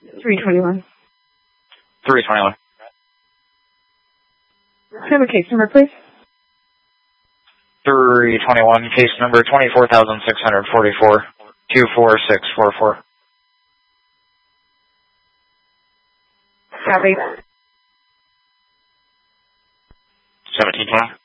321. 321. Can I have a case number, please? 321, case number 24,644, 24644. Copy. 1720.